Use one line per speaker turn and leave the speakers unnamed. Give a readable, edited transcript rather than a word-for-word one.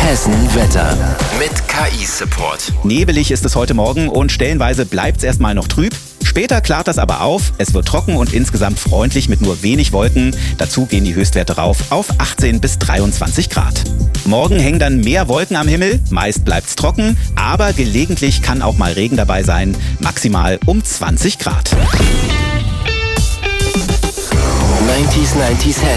Hessen Wetter mit KI-Support.
Nebelig ist es heute Morgen und stellenweise bleibt es erstmal noch trüb. Später klart das aber auf, es wird trocken und insgesamt freundlich mit nur wenig Wolken. Dazu gehen die Höchstwerte rauf auf 18 bis 23 Grad. Morgen hängen dann mehr Wolken am Himmel, meist bleibt's trocken, aber gelegentlich kann auch mal Regen dabei sein, maximal um 20 Grad.
90s Hessen.